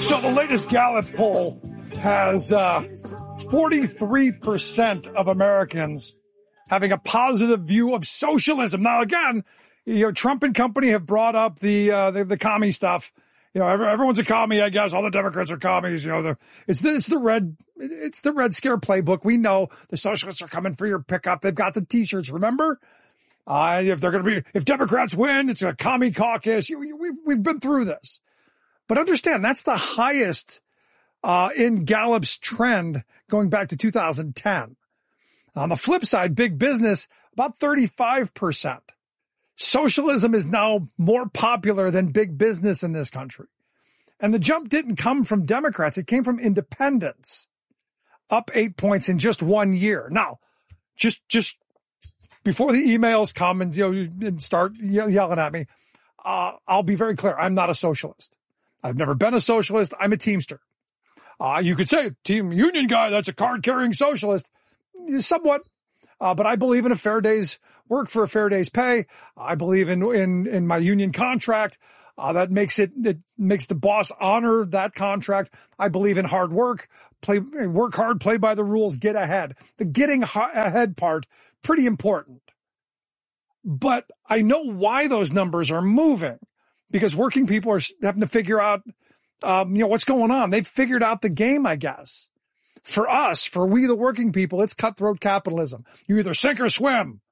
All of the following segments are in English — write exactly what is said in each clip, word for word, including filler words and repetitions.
So the latest Gallup poll has uh, forty-three percent of Americans having a positive view of socialism. Now, again, you know, Trump and company have brought up the uh, the, the commie stuff. You know, every, everyone's a commie, I guess. All the Democrats are commies. You know, the, it's the, it's the red it's the Red Scare playbook. We know the socialists are coming for your pickup. They've got the T-shirts. Remember, uh, if they're going to be if Democrats win, it's a commie caucus. You, you, we've we've been through this. But understand, that's the highest uh, in Gallup's trend going back to two thousand ten. On the flip side, big business, about thirty-five percent. Socialism is now more popular than big business in this country. And the jump didn't come from Democrats. It came from independents, up eight points in just one year. Now, just just before the emails come and, you know, and start yelling at me, uh, I'll be very clear. I'm not a socialist. I've never been a socialist. I'm a Teamster. Uh, you could say, team union guy, that's a card-carrying socialist. Somewhat. Uh, but I believe in a fair day's work for a fair day's pay. I believe in in, in my union contract. Uh, that makes it, it makes the boss honor that contract. I believe in hard work, play, work hard, play by the rules, get ahead. The getting ahead part, pretty important. But I know why those numbers are moving. Because working people are having to figure out, um, you know, what's going on. They've figured out the game, I guess. For us, for we the working people, it's cutthroat capitalism. You either sink or swim.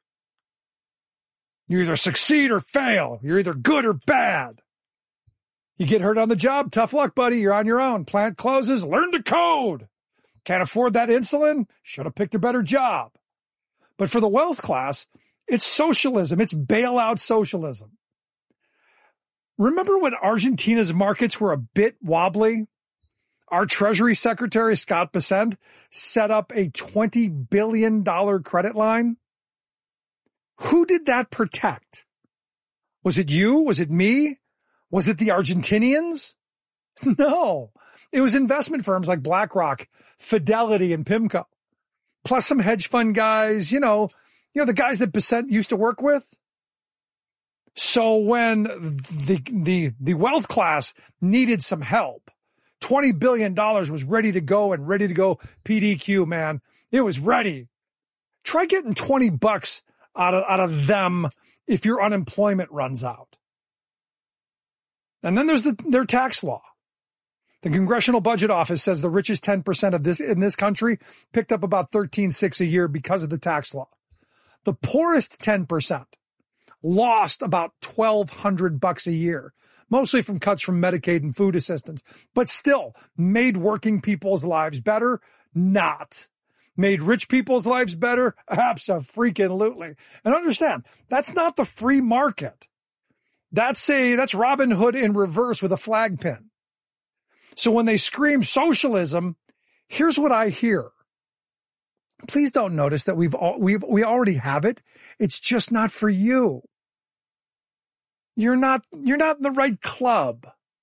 You either succeed or fail. You're either good or bad. You get hurt on the job, tough luck, buddy. You're on your own. Plant closes, learn to code. Can't afford that insulin? Should have picked a better job. But for the wealth class, it's socialism. It's bailout socialism. Remember when Argentina's markets were a bit wobbly? Our Treasury Secretary, Scott Bessent, set up a twenty billion dollars credit line. Who did that protect? Was it you? Was it me? Was it the Argentinians? No. It was investment firms like BlackRock, Fidelity, and PIMCO. Plus some hedge fund guys, you know, you know, the guys that Bessent used to work with. So when the, the, the wealth class needed some help, twenty billion dollars was ready to go and ready to go P D Q, man. It was ready. Try getting twenty bucks out of, out of them if your unemployment runs out. And then there's the, their tax law. The Congressional Budget Office says the richest ten percent of this in this country picked up about thirteen six a year because of the tax law. The poorest ten percent lost about twelve hundred bucks a year, mostly from cuts from Medicaid and food assistance, but still made working people's lives better? Not. Made rich people's lives better? Abso-freaking-lutely. And understand, that's not the free market. That's a, that's Robin Hood in reverse with a flag pin. So when they scream socialism, here's what I hear. Please don't notice that we've all, we've, we already have it. It's just not for you. You're not, you're not in the right club.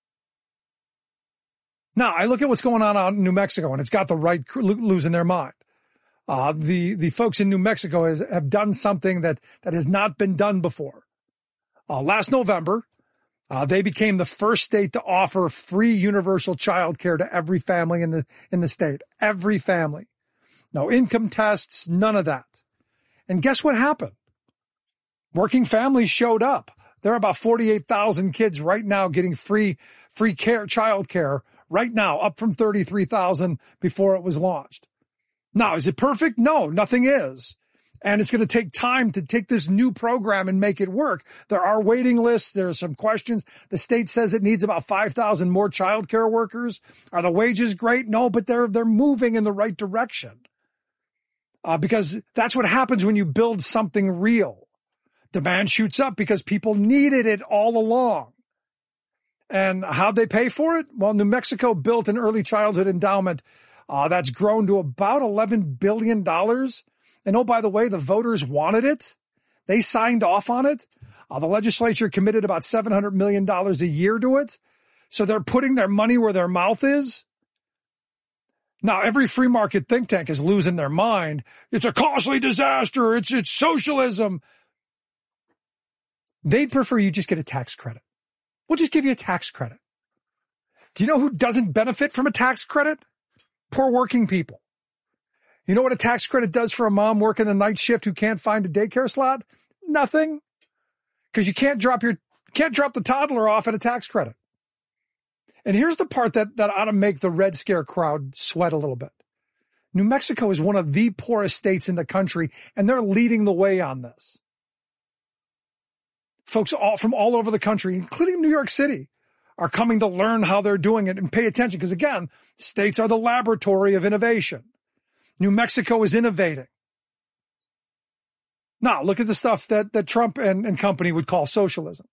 Now, I look at what's going on out in New Mexico, and it's got the right losing their mind. Uh, the, the folks in New Mexico has, have done something that, that has not been done before. Uh, last November, uh, they became the first state to offer free universal child care to every family in the, in the state. Every family. No income tests, none of that. And guess what happened? Working families showed up. There are about forty-eight thousand kids right now getting free, free care, child care right now, up from thirty-three thousand before it was launched. Now, is it perfect? No, nothing is. And it's going to take time to take this new program and make it work. There are waiting lists. There are some questions. The state says it needs about five thousand more child care workers. Are the wages great? No, but they're, they're moving in the right direction. Uh, because that's what happens when you build something real. Demand shoots up because people needed it all along. And how'd they pay for it? Well, New Mexico built an early childhood endowment uh, that's grown to about eleven billion dollars. And oh, by the way, the voters wanted it. They signed off on it. Uh, the legislature committed about seven hundred million dollars a year to it. So they're putting their money where their mouth is. Now, every free market think tank is losing their mind. It's a costly disaster. It's, it's socialism. They'd prefer you just get a tax credit. We'll just give you a tax credit. Do you know who doesn't benefit from a tax credit? Poor working people. You know what a tax credit does for a mom working the night shift who can't find a daycare slot? Nothing. Because you can't drop your can't drop the toddler off at a tax credit. And here's the part that, that ought to make the Red Scare crowd sweat a little bit. New Mexico is one of the poorest states in the country, and they're leading the way on this. Folks all from all over the country, including New York City, are coming to learn how they're doing it and pay attention. Because again, states are the laboratory of innovation. New Mexico is innovating. Now, look at the stuff that, that Trump and, and company would call socialism.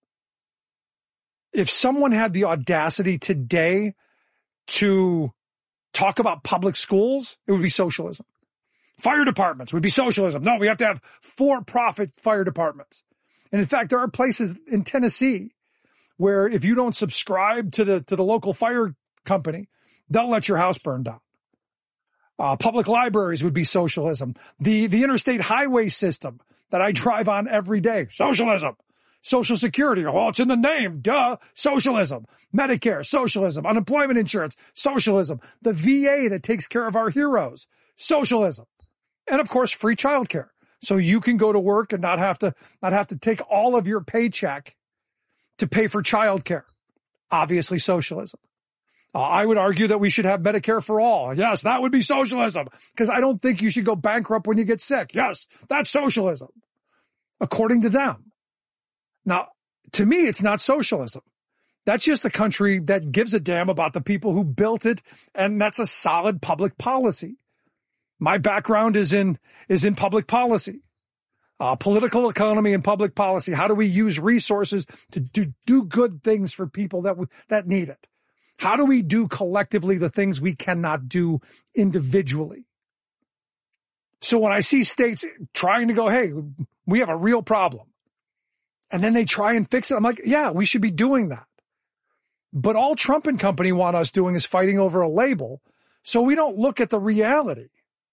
If someone had the audacity today to talk about public schools, it would be socialism. Fire departments would be socialism. No, we have to have for-profit fire departments. And in fact, there are places in Tennessee where if you don't subscribe to the to the local fire company, they'll let your house burn down. Uh, public libraries would be socialism. The, the interstate highway system that I drive on every day, socialism. Social Security, well, it's in the name, duh, socialism. Medicare, socialism. Unemployment insurance, socialism. The V A that takes care of our heroes, socialism. And of course, free childcare. So you can go to work and not have to, not have to take all of your paycheck to pay for childcare. Obviously socialism. Uh, I would argue that we should have Medicare for all. Yes, that would be socialism. Because I don't think you should go bankrupt when you get sick. Yes, that's socialism. According to them. Now, to me, it's not socialism. That's just a country that gives a damn about the people who built it, and that's a solid public policy. My background is in is in public policy, uh, political economy and public policy. How do we use resources to do, do good things for people that that need it? How do we do collectively the things we cannot do individually? So when I see states trying to go, hey, we have a real problem, and then they try and fix it, I'm like, yeah, we should be doing that. But all Trump and company want us doing is fighting over a label, so we don't look at the reality.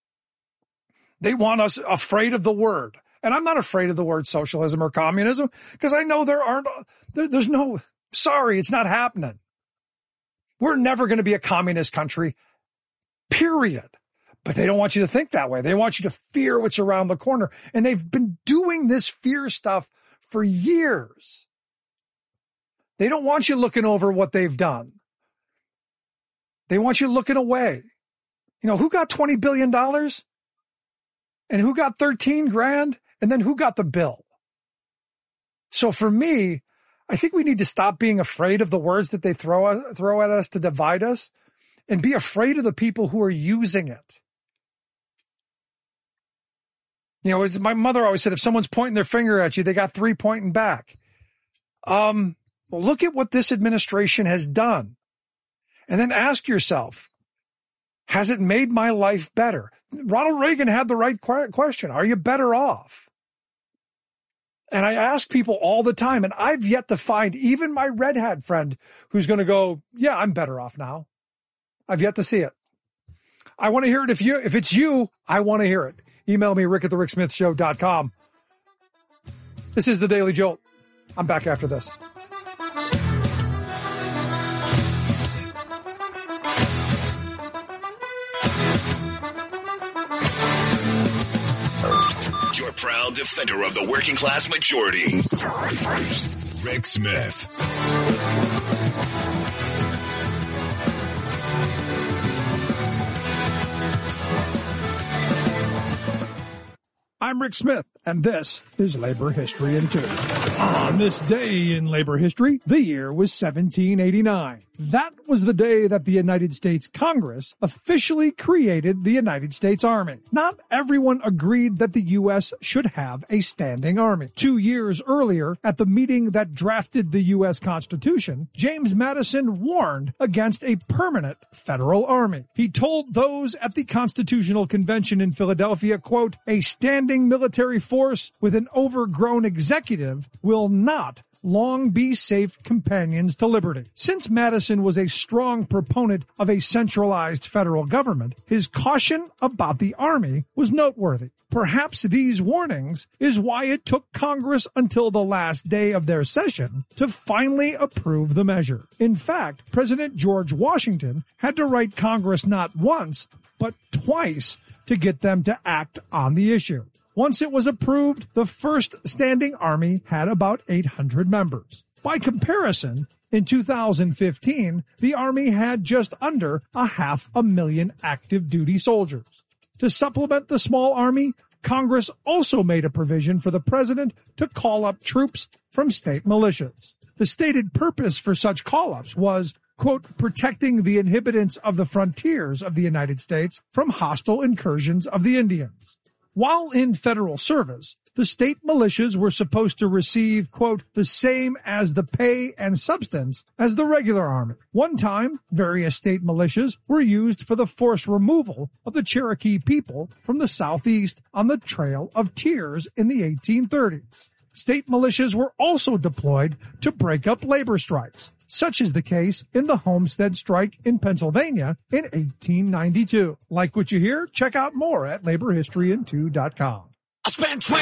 They want us afraid of the word. And I'm not afraid of the word socialism or communism because I know there aren't, there, there's no, sorry, it's not happening. We're never going to be a communist country, period. But they don't want you to think that way. They want you to fear what's around the corner. And they've been doing this fear stuff for years. They don't want you looking over what they've done. They want you looking away. You know, who got twenty billion dollars? And who got thirteen grand? And then who got the bill? So for me, I think we need to stop being afraid of the words that they throw, throw at us to divide us and be afraid of the people who are using it. You know, as my mother always said, if someone's pointing their finger at you, they got three pointing back. Um, well, look at what this administration has done. And then ask yourself, has it made my life better? Ronald Reagan had the right question. Are you better off? And I ask people all the time, and I've yet to find even my red hat friend who's going to go, yeah, I'm better off now. I've yet to see it. I want to hear it. If you, if it's you, I want to hear it. Email me, rick at the rick smith show dot com. This is the Daily Jolt. I'm back after this. Your proud defender of the working class majority, Rick Smith. I'm Rick Smith, and this is Labor History in Two. On this day in labor history, the year was seventeen eighty-nine. That was the day that the United States Congress officially created the United States Army. Not everyone agreed that the U S should have a standing army. Two years earlier, at the meeting that drafted the U S Constitution, James Madison warned against a permanent federal army. He told those at the Constitutional Convention in Philadelphia, quote, "A standing military force with an overgrown executive will not long be safe companions to liberty. Since Madison was a strong proponent of a centralized federal government, his caution about the Army was noteworthy. Perhaps these warnings is why it took Congress until the last day of their session to finally approve the measure. In fact, President George Washington had to write Congress not once, but twice to get them to act on the issue. Once it was approved, the first standing army had about eight hundred members. By comparison, in two thousand fifteen, the Army had just under a half a million active duty soldiers. To supplement the small army, Congress also made a provision for the president to call up troops from state militias. The stated purpose for such call-ups was, quote, protecting the inhabitants of the frontiers of the United States from hostile incursions of the Indians. While in federal service, the state militias were supposed to receive, quote, the same as the pay and substance as the regular army. One time, various state militias were used for the forced removal of the Cherokee people from the southeast on the Trail of Tears in the eighteen thirties. State militias were also deployed to break up labor strikes. Such is the case in the Homestead Strike in Pennsylvania in eighteen ninety-two. Like what you hear? Check out more at labor history in two dot com. I spent